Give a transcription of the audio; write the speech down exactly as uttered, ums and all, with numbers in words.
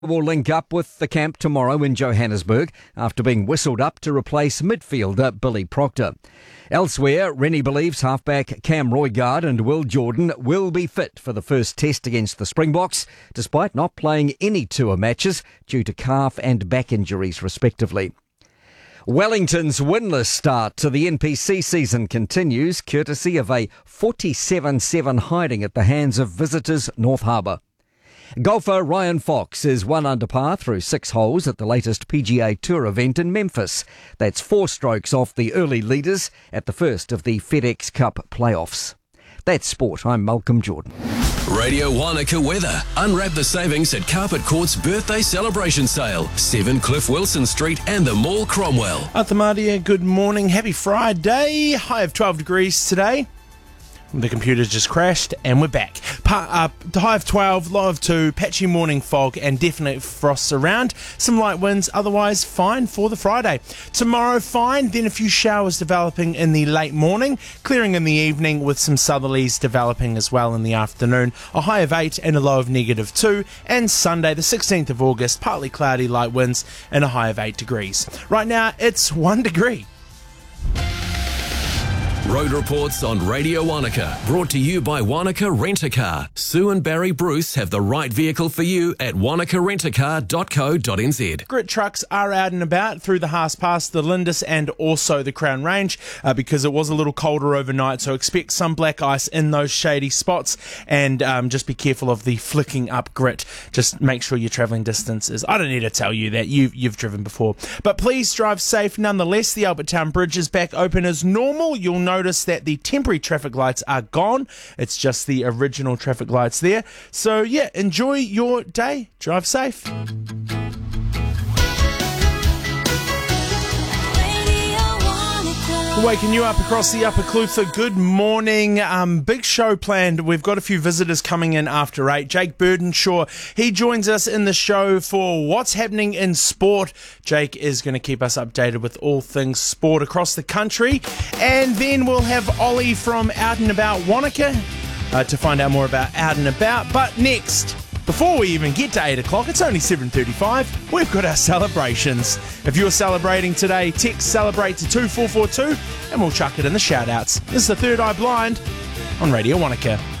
will link up with the camp tomorrow in Johannesburg after being whistled up to replace midfielder Billy Proctor. Elsewhere, Rennie believes halfback Cam Roigard and Will Jordan will be fit for the first test against the Springboks, despite not playing any tour matches due to calf and back injuries respectively. Wellington's winless start to the N P C season continues, courtesy of a forty-seven seven hiding at the hands of visitors North Harbour. Golfer Ryan Fox is one under par through six holes at the latest P G A Tour event in Memphis. That's four strokes off the early leaders at the first of the FedEx Cup playoffs. That's sport. I'm Malcolm Jordan. Radio Wanaka weather. Unwrap the savings at Carpet Court's birthday celebration sale. seven Cliff Wilson Street and the Mall Cromwell. Athamadia, good morning. Happy Friday. High of twelve degrees today. The computer's just crashed and we're back. Pa- uh, high of twelve, low of two, patchy morning fog and definite frosts around. Some light winds, otherwise fine for the Friday. Tomorrow fine, then a few showers developing in the late morning, clearing in the evening with some southerlies developing as well in the afternoon. A high of eight and a low of negative two. And Sunday, the sixteenth of August, partly cloudy, light winds and a high of eight degrees. Right now, it's one degree. Road reports on Radio Wanaka, brought to you by Wanaka Rent-A-Car. Sue and Barry Bruce have the right vehicle for you at wanaka rent a car dot co dot n z. Grit trucks are out and about through the Haas Pass, the Lindis and also the Crown Range uh, because it was a little colder overnight, so expect some black ice in those shady spots and um, just be careful of the flicking up grit. Just make sure your travelling distance is, I don't need to tell you that, you've, you've driven before. But please drive safe nonetheless. The Albert Town Bridge is back open as normal. You'll notice that the temporary traffic lights are gone. It's just the original traffic lights there. So yeah, enjoy your day. Drive safe. Waking you up across the Upper Clutha. Good morning. Um, big show planned. We've got a few visitors coming in after eight. Jake Burdenshaw, he joins us in the show for what's happening in sport. Jake is going to keep us updated with all things sport across the country. And then we'll have Ollie from Out and About Wanaka uh, to find out more about Out and About. But next, before we even get to eight o'clock, it's only seven thirty-five, we've got our celebrations. If you're celebrating today, text celebrate to two four four two and we'll chuck it in the shout outs. This is the Third Eye Blind on Radio Wanaka.